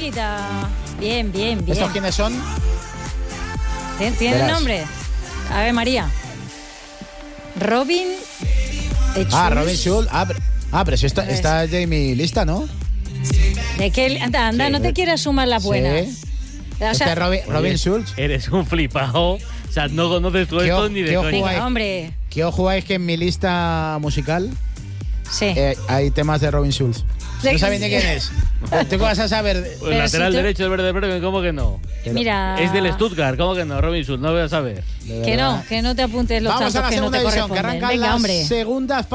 Paquita. Bien. ¿Estos quiénes son? ¿Tiene nombre? A ver, María. Robin. Robin Schulz. Pero si está Jamie lista, ¿no? ¿De qué? Anda, sí, no te quieras sumar las buenas. Sí. O sea, Robin Schulz. Eres un flipado. O sea, no conoces tú esto ni de coña. Hombre. ¿Qué os jugáis que en mi lista musical hay temas de Robin Schulz? ¿No saben de quién es? ¿Tú qué vas a saber? El lateral derecho del Werder Bremen, ¿cómo que no? Mira. Es del Stuttgart, ¿cómo que no? Robin Schulz, no voy a saber. Que no te apuntes los Vamos tazos que no te corresponden. Vamos a la segunda edición, que arrancan las segundas